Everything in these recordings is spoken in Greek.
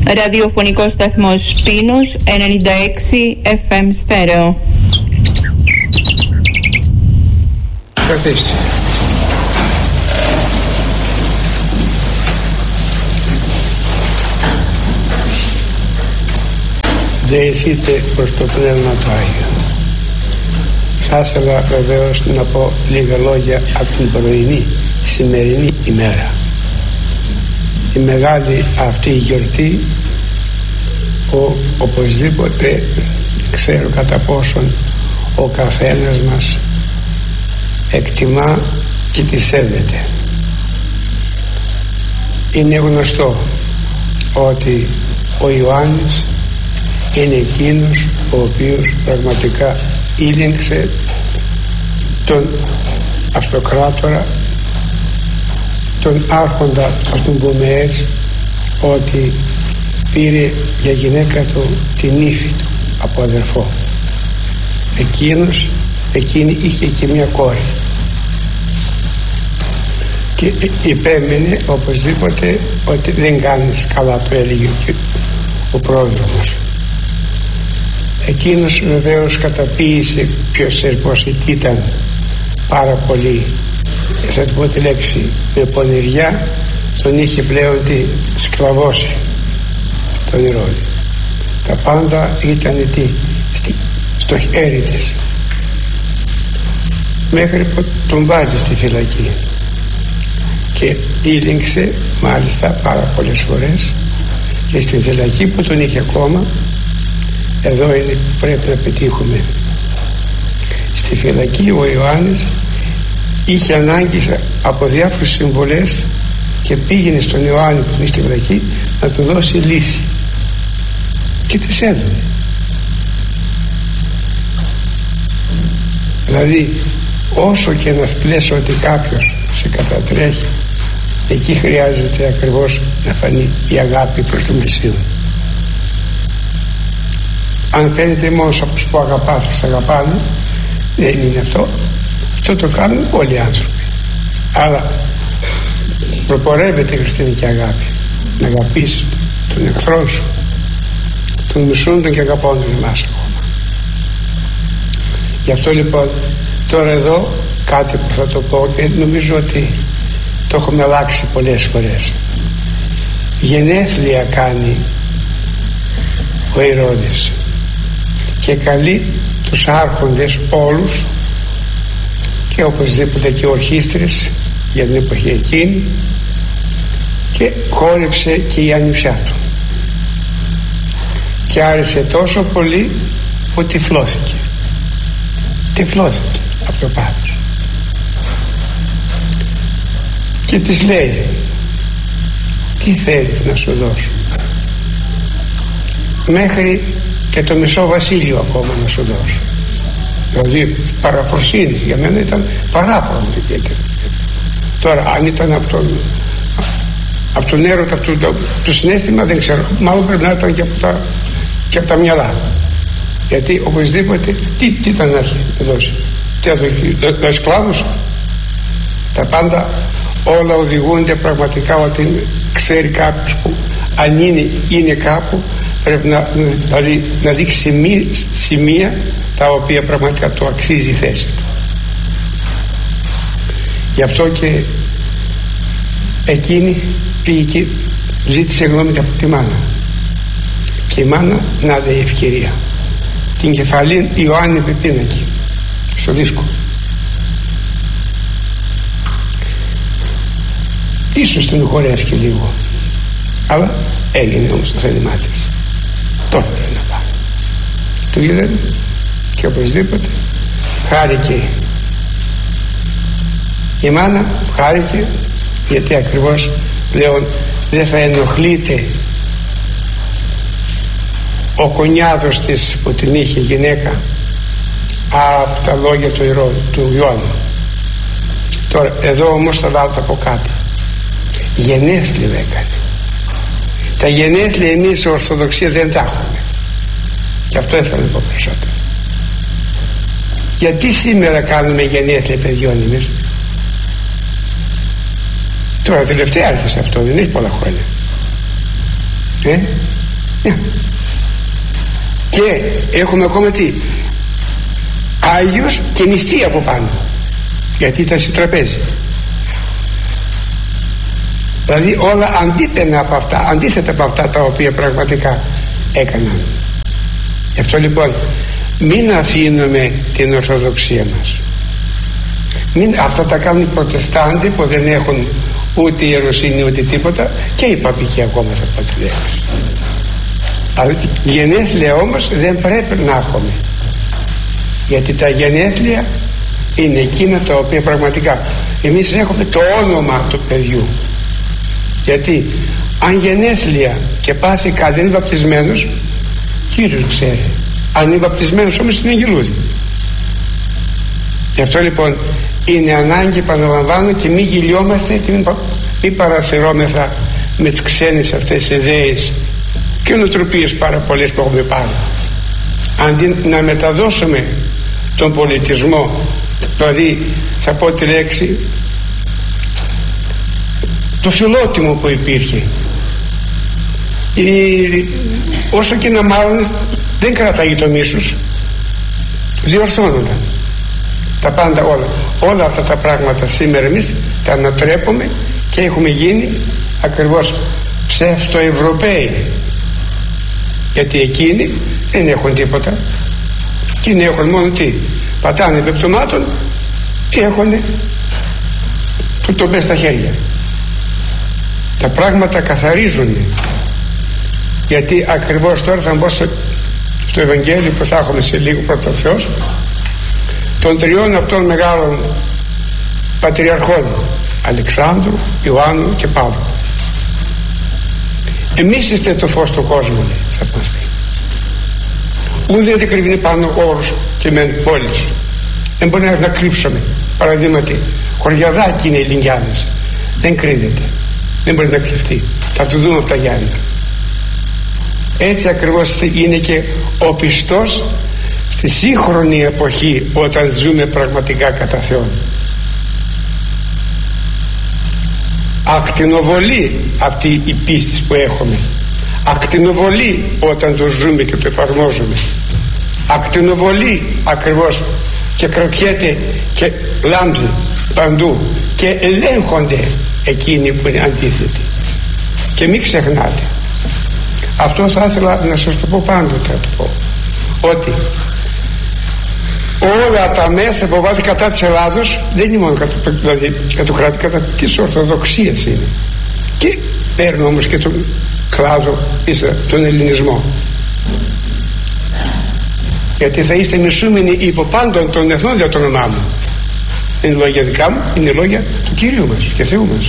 Ραδιοφωνικός σταθμός Πίνους 96 FM στέρεο. Καθίστε. Δεηθείτε προς το Πνεύμα το Άγιο. Θα ήθελα βεβαίως να πω λίγα λόγια από την πρωινή σημερινή ημέρα. Η μεγάλη αυτή γιορτή που οπωσδήποτε ξέρω κατά πόσον ο καθένας μας εκτιμά και τη σέβεται. Είναι γνωστό ότι ο Ιωάννης είναι εκείνος ο οποίος πραγματικά ήλεγξε τον αυτοκράτορα, τον άρχοντα, ας τον πούμε έτσι, ότι πήρε για γυναίκα του την ύφη του από αδερφό. Εκείνη είχε και μια κόρη και υπέμενε οπωσδήποτε ότι δεν κάνεις καλά, το έλεγε ο πρόδρομος. Εκείνος βεβαίως καταποίησε, ποιος πως εκεί ήταν πάρα πολύ, θα του πω τη λέξη, με πονηριά, τον είχε πλέον σκλαβώσει τον Ηρώδη. Τα πάντα ήταν στο χέρι της, μέχρι που τον βάζει στη φυλακή και ήλεγξε μάλιστα πάρα πολλές φορές και στη φυλακή που τον είχε ακόμα. Εδώ είναι που πρέπει να πετύχουμε. Στη φυλακή ο Ιωάννης είχε ανάγκη από διάφορες συμβολές και πήγαινε στον Ιωάννη που είναι στη φυλακή να του δώσει λύση και τις έδωνε. Δηλαδή όσο και να λες ότι κάποιος σε κατατρέχει, εκεί χρειάζεται ακριβώς να φανεί η αγάπη προς τον πλησίον. Αν φαίνεται μόνο από τους που αγαπάς και αγαπάνε, δεν είναι αυτό. Αυτό το κάνουν όλοι οι άνθρωποι. Αλλά προπορεύεται η χριστιανική αγάπη. Να αγαπήσεις τον εχθρό σου, τον μισούντον και αγαπώντον εμάς ακόμα. Γι' αυτό λοιπόν τώρα εδώ κάτι που θα το πω και νομίζω ότι το έχουμε αλλάξει πολλές φορές. Γενέθλια κάνει ο Ηρώδης και καλεί τους άρχοντες όλους και οπωσδήποτε και ορχήστρες για την εποχή εκείνη και χόρεψε και η ανιψιά του και άρεσε τόσο πολύ που τυφλώθηκε από το πάθος και της λέει, τι θέλεις να σου δώσω? Μέχρι και το μισό βασίλειο ακόμα να σου δώσω. Δηλαδή παραφροσύνη για μένα ήταν παράπονο. Τώρα αν ήταν από τον έρωτα το συναίσθημα δεν ξέρω, μάλλον πρέπει να ήταν και από τα μυαλά, γιατί οπωσδήποτε τι ήταν να δώσει? Τι θα το σκλάβους? Τα πάντα όλα οδηγούνται πραγματικά ότι ξέρει κάποιος που αν είναι κάπου πρέπει να δείξει σημεία τα οποία πραγματικά το αξίζει η θέση του. Γι' αυτό και εκείνη πήγε και ζήτησε γνώμη από τη μάνα και η μάνα να δει ευκαιρία την κεφαλή Ιωάννη πεπίνακη στο δίσκο. Ίσως την χορεύει λίγο, αλλά έγινε όμως το θέλημά της. Τώρα πρέπει να πάει. Το είδε και οπωσδήποτε χάρηκε η μάνα, χάρηκε γιατί ακριβώς πλέον δεν θα ενοχλείται ο κονιάδος της που την είχε γυναίκα από τα λόγια του Ιωάννου. Τώρα εδώ όμως θα βάλω από κάτω. Γενέθλια έκανε. Τα γενέθλια εμείς η Ορθοδοξία δεν τα έχουμε. Και αυτό ήθελα να πω περισσότερο. Γιατί σήμερα κάνουμε γενέθλια παιδιών εμείς? Τώρα τελευταία άρχισε αυτό, δεν έχει πολλά χρόνια. Και έχουμε ακόμα τι? Άγιος και νηστεία από πάνω, γιατί ήταν σε τραπέζι. Δηλαδή όλα αντίθετα από αυτά τα οποία πραγματικά έκαναν. Γι' αυτό λοιπόν μην αφήνουμε την Ορθοδοξία μας. Αυτά τα κάνουν οι Προτεστάντοι που δεν έχουν ούτε ιεροσύνη ούτε τίποτα, και οι παπικοί ακόμα θα πω τη λέξη. Αλλά γενέθλια όμως δεν πρέπει να έχουμε, γιατί τα γενέθλια είναι εκείνα τα οποία πραγματικά εμείς έχουμε το όνομα του παιδιού. Γιατί αν γενέθλια και πάθει κάτι, είναι βαπτισμένος, Κύριος ξέρει. Αν είναι βαπτισμένος όμως είναι αγγελούδι. Γι' αυτό λοιπόν είναι ανάγκη, επαναλαμβάνω, και μην γελιόμαστε και μην παρασυρώμεθα με τις ξένες αυτές ιδέες και νοοτροπίες πάρα πολλές που έχουμε πάρει. Αντί να μεταδώσουμε τον πολιτισμό, δηλαδή θα πω τη λέξη, το φιλότιμο που υπήρχε, όσο και να μάλλον δεν κρατάει το μίσος, διορθώνονταν τα πάντα όλα αυτά τα πράγματα. Σήμερα εμείς τα ανατρέπουμε και έχουμε γίνει ακριβώς ψευτοευρωπαίοι, γιατί εκείνοι δεν έχουν τίποτα, εκείνοι έχουν μόνο τι? Πατάνε πεπτωμάτων και έχουν το μπε στα χέρια. Τα πράγματα καθαρίζουν, γιατί ακριβώς τώρα θα μπω στο Ευαγγέλιο που θα έχουμε σε λίγο, πρώτα Θεός, των τριών αυτών μεγάλων πατριαρχών, Αλεξάνδρου, Ιωάννου και Παύλου. Εμείς είστε το φως του κόσμου, θα μας πει. Ούτε δεν κρύβει πάνω όρους και μεν πόλεις. Δεν μπορεί να κρύψουμε. Παραδείγματι, χωριαδάκι είναι οι Λινγκιάδες. Δεν κρύβεται. Δεν μπορεί να κρυφτεί. Θα του δούμε από τα Γιάννη. Έτσι ακριβώς είναι και ο πιστός στη σύγχρονη εποχή, όταν ζούμε πραγματικά κατά Θεόν. Ακτινοβολεί αυτή η πίστη που έχουμε. Ακτινοβολεί όταν το ζούμε και το εφαρμόζουμε. Ακτινοβολεί ακριβώς και κρατιέται και λάμπει παντού και ελέγχονται εκείνοι που είναι αντίθετοι. Και μην ξεχνάτε, αυτό θα ήθελα να σας το πω πάντοτε, ότι όλα τα μέσα που βάλει κατά της Ελλάδος δεν είναι μόνο δηλαδή, κατά της Ορθοδοξίας είναι, και παίρνω όμως και τον κλάδο τον ελληνισμό, γιατί θα είστε μισούμενοι υπό πάντων των εθνών για το όνομά μου. Είναι λόγια δικά μου, είναι λόγια του Κυρίου μας και Θεού μας.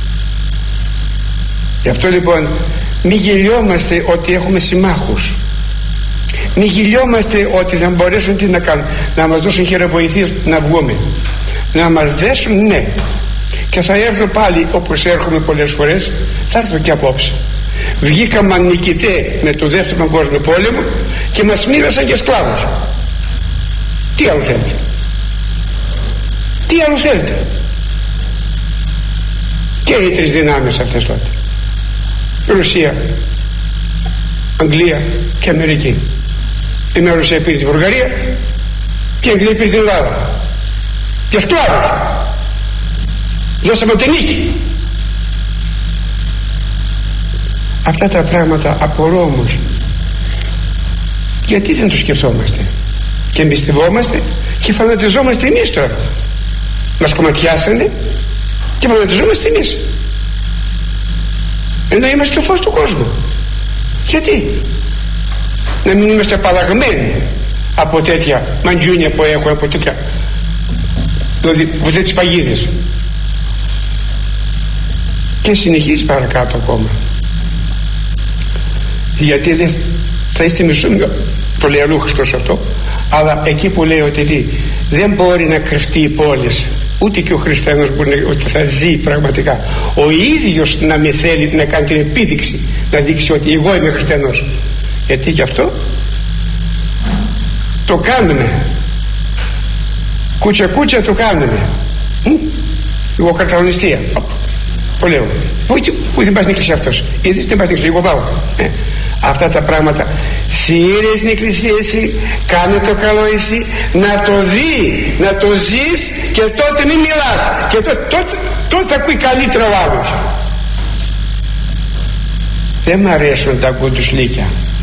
Γι' αυτό λοιπόν μη γελιόμαστε ότι έχουμε συμμάχους. Μη γελιόμαστε ότι θα μπορέσουν τι να κάνουν, να μας δώσουν χειροβοηθείες να βγούμε, να μας δέσουν, ναι. Και θα έρθω πάλι όπως έρχομαι πολλές φορές, θα έρθω και απόψε. Βγήκαμε νικητέ με το δεύτερο παγκόσμιο πόλεμο και μας μοίρασαν και σκλάβους. Τι άλλο θέλετε? Τι άλλο θέλετε? Και οι τρεις δυνάμεις αυτές τότε, Ρωσία, Αγγλία και Αμερική. Η Ρωσία πήρε τη Βουλγαρία και η Αγγλία πήρε την Ελλάδα. Και σκλάβους. Δώσαμε τη νίκη. Αυτά τα πράγματα απορώ όμως, γιατί δεν το σκεφτόμαστε και εμπιστευόμαστε και φανατιζόμαστε εμείς τώρα. Μας κομματιάσανε και φανατιζόμαστε εμείς, ενώ είμαστε το φως του κόσμου. Γιατί να μην είμαστε απαλλαγμένοι από τέτοια μαντζούνια που έχω, από τέτοια, δηλαδή από τέτοιες παγίδες? Και συνεχίζει παρακάτω ακόμα, γιατί δεν θα είστε μισούμενοι, το λέει αλλού Χριστός αυτό, αλλά εκεί που λέει ότι δεν μπορεί να κρυφτεί η πόλη, ούτε και ο χριστιανός μπορεί ότι θα ζει πραγματικά ο ίδιος να με θέλει να κάνει την επίδειξη, να δείξει ότι εγώ είμαι χριστιανός, γιατί γι' αυτό το κάνουμε, κούτσα το κάνουμε. Εγώ καρταονιστία, το λέω, πού δεν πας να κλείσει αυτός, είδες, δεν πας να κλείσει, εγώ πάω. αυτά τα πράγματα. Σύρε στην εκκλησία εσύ, κάνε το καλό εσύ, να το δει, να το ζεις, και τότε μην μιλάς, και τότε θα ακούει καλύτερα ο άλλος. Δεν μ' αρέσουν τα κουντουσλίκια.